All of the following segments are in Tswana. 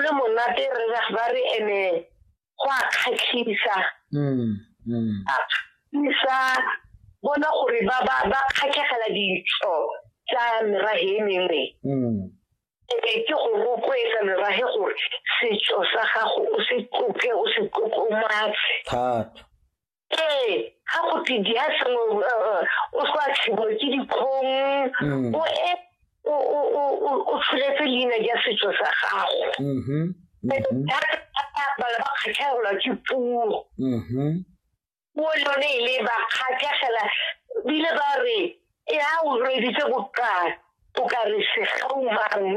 le monate re ba re ene go a khatlhisa isa bona gore ba khatlhegela ditso tsa merahe mengwe ke go rotloetsa merahe gore setso sa gago o se tlotle o se tlotlomatse thata ha go te di ha sengwe o sa tshibo ke dikgong o tshuletse leina ya setso sa gago ba kgatlhegelwa ke puo puo lone ile ba kgatlhegela bile ba re ha o reditse go qala o ka re se gaumang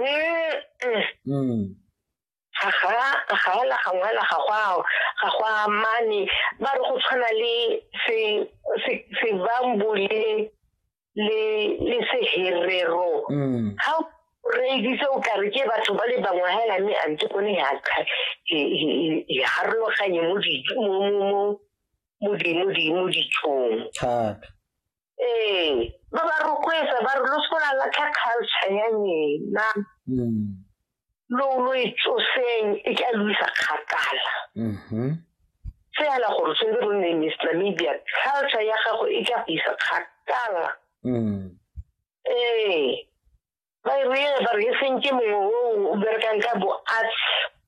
ga go amane ba re go tshwana le se bambu le seherero ha re ditse o ka re ke batho ba le bangwe hela mme a ntse kone ya harologanye mo ditšong ba ba rotloetsa ba re lo sola la ka culture ya nyena lo itsoseng e ka luisa kgakala fela gore se re ne Miss Namibia culture ya gago e ka isa kgakala ba re sentse mo o berekang ka bo arts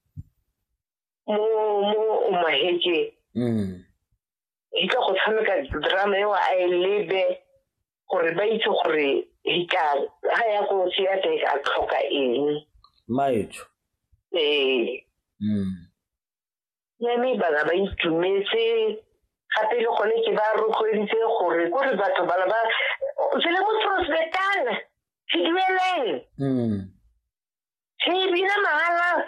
mo maheke e ka go tshameka drama eo a e lebe gore ba itse gore ha ya go tsia ka tlhoka eng maetso me bana ba itumetse gape le gone ke ba rotloeditse gore kore batho bana ba se le mo Trosbetal se dueleng se bina mahala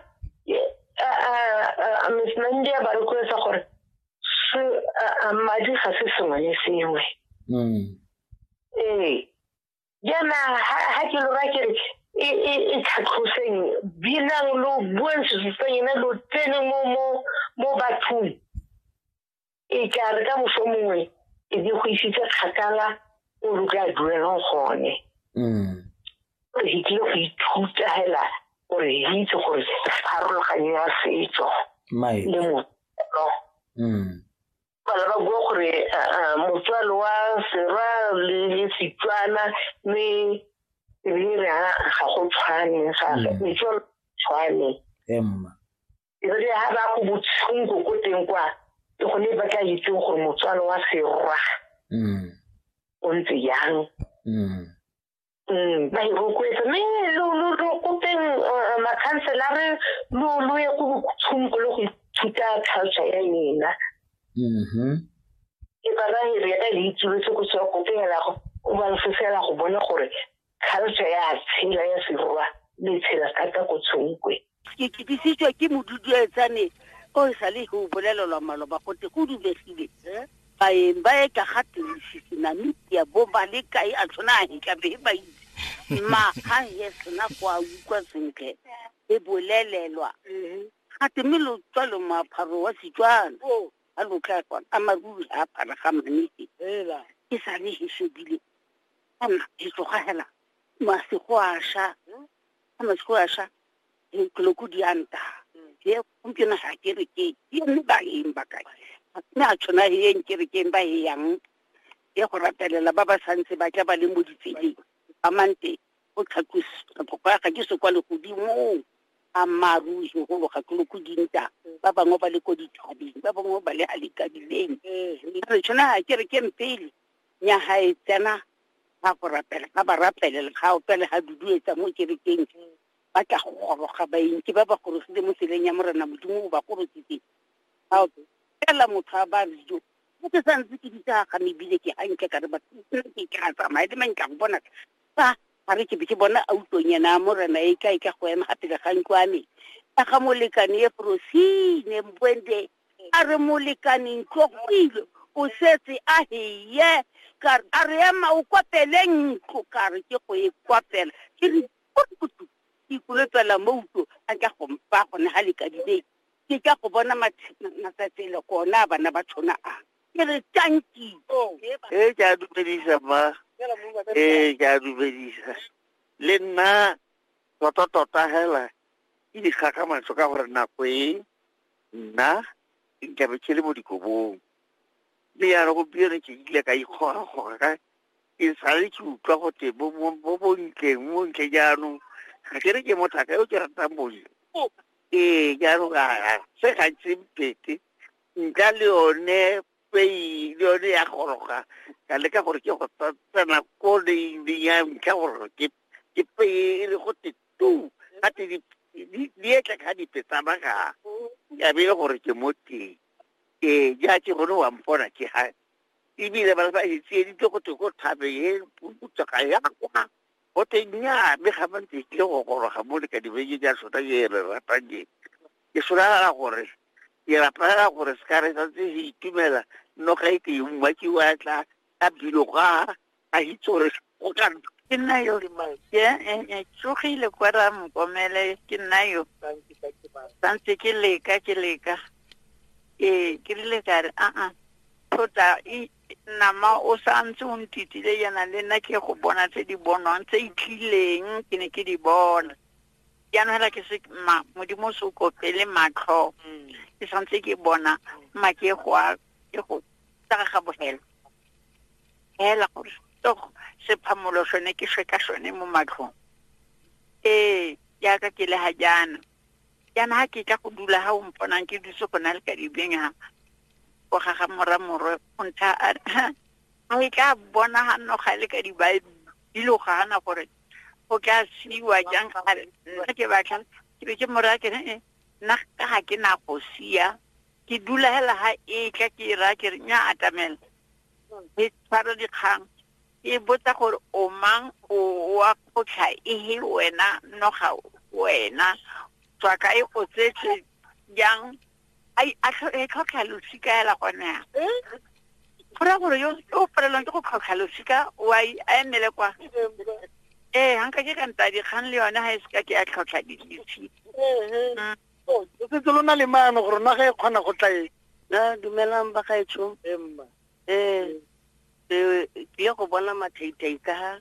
Miss Namibia ba rotloetsa gore madi ga se sengwe le sengwe jana ha ke lo ra ke e tlhatlhoseng binang lo buang sesofanyena lo tsene mo bathong e ka re ka mosomongwe e di go isitse kgakala o re ka duelang gone re hitlile go ithuta hela gore e itse gore pharologanye ya setso le motho bala ba bua gore motswalo wa serwa le Setswana mme re ga go tshwane ga motswalo tshwane re ha ba go botshungo go teng kwa ke gone ba ka itse gore motswalo wa serwa o ntse yang ba go kwetsa mme lo go teng makhanselare lo ye go tshungo le go ithuta culture ya yena ke ba ra re ya le itse go se go tela o ba sefela go bona gore culture ya tshela ya serwa le tshela ka go tshungwe ke disitswe ke modudu etsane o sa le go bolelelwa maloba go te go dubegile ba e ka gatisitse Namibia bo ba le kai a tsona a ka be ba itse ma ha yesna kwa ukwa senke e bolelelwa gate melo tsalo mapharo wa Setswana a lo tla kwa amaru a para ga manisi ke sa le hishebile ana e tloga hela ma se go asha e tloku di anta ye kumpina ha kere ke ye ba imba kai na tsona ye nkere ke ba yang ye go ratelela ba ba santse ba tla ba le mo ditsedi amante o tlhakusa go ga ke se kwa le godimo amaru go ga tloku dinta ba bangwe ba le ko dithabeng ba bangwe ba le alikabileng re tsona ha kere ke mpele nya ha e tsena ba go rapela ba rapela ga o pele ha duduetsa mo kerekeng ba tla go ga ba eng ke ba ba go rosile mo tseleng ya morena modimo ba go rositse ha o pela motho ba dijo ke santse ke ditsa ga mebile ke hanke ka re ba ke ka tsamaya le mang ka go bona ba ga re ke be ke bona autonyana morena e ka go ema gape ga nkwane a ga molekane ye Frosine Mbwende a re molekane tlogile o setse a heye ka a re ema o kwapeleng ka re ke go e kwapela ke re putu ke kulepela mouto a ka go mpa gone ha le ka dile ke ka go bona matsatsele kona bana ba tshona a ke re tanki ja dumedisa ma ja dumedisa le nna tota hela ke di kgakamatso ka gore nako e nna ke be ke le mo dikobong le yana go pione ke ile ka ikgoga ka ke sale ke utlwa go te bo bontle jaanong ga ke re ke motho ka yo ke ratang bone jaanong se gantsi mpete nka le yone pei le yone ya goroga ka leka gore ke go tsena ko ya nka gore ke pei le go te tu gate di etla ka dipetsana ga ya be gore ke mo teng ja ke gone wa mpona ke ha ebile ba tsieditse go te go thabe e putsa ka ya kwa go te nya me ga mantse ke go goroga mo le ka dibeke ja sota ke re ratang ke sola gore ke rapela gore skare sa tse itumela no ga ke umma ke wa tla a biloga a hitsore go ka ke nna yo ke tsogile kwa ra mkomele ke nna yo santse ke leka ke rile ka re tota nama o santse o ntitile yana le nna ke go bona tse di bonwang tse itlileng ke ne ke di bona jaanong hela ke se modimo se o kopele matlho ke santse ke bona ke go tsaga bogela hela gore sephamolo sone ke sheka sone mo matlhong jaaka ke le ha jaana ha ke tla go dula ha o mponang ke dutse go na le ka dibeng ha go gaga moramoro o ntsha a e tla bona ha no ga le ka dilo ga ana gore go tla siwa jang ga ke batla ke be ke mora ke nna ga ke na go sia ke dula hela ha e tla ke ra ke nya atamela e tsara dikgang e botsa gore o mang o wa go tla e wena no ga wena tswa ka e o tsetse jang ai a tlhotlha losika ela gona gora gore yo o frelang ke go tlhotlha losika wa a emele kwa hanka ke ka nta dikgang le yona ha e seka ke a tlhotlha ditsi o se tsolo na le maano gore na ga e kgona go tla na dumelang ba ga etso ke go bona mathaitai ka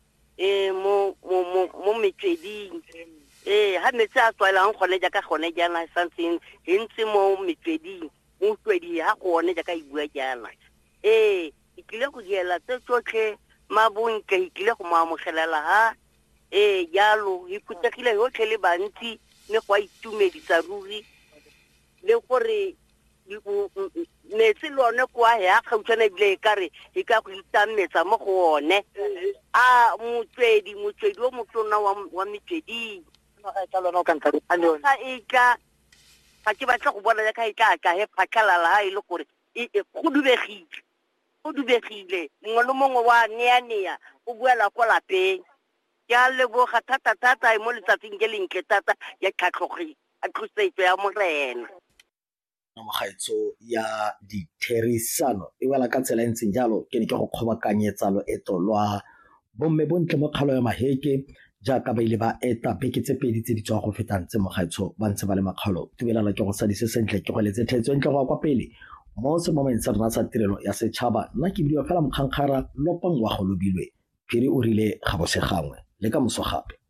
mo metsweding ha metse a tswaelang gone jaaka gone jaana santseng e ntse mo metsweding mo tswedi ha gone jaaka e bua jaana e tlile go diela tse tsotlhe mabonke e tlile go mo amogelela ha jalo e phuthegile yotlhe le bantsi le go itumedisa ruri le gore metsi lone kwa ya gautshwane bile ka re e ka go itametsa mo go one motswedi o motona wa metsweding ka lona o ka nka ga e tla ga ke batla go bona ka e tla ka he phatlhalala ha e le gore go dubegile mongwe le mongwe wa nea o buela kwa lapeng ke a leboga thata mo letsatsing ke lentle thata ya tlhosetso ya morena magaetso ya ditherisano e wela ka tsela ntseng jalo ke ne ke go kgobakanyetsa loeto lwa bomme bontle mo kgalo ya maheke jaaka ba ile ba eta beke tse pedi tse di tswa go fetang tse mogaetsho ba ntse ba le makgalo tubelala ke go sadise sentle ke go letse thetso entle go kwa pele mo se moment sa rena sa tirelo ya setšhaba nna ke bidiwa fela mokgangkgara lopang wa go lobilwe phiri o rile ga bose gangwe le ka moso gape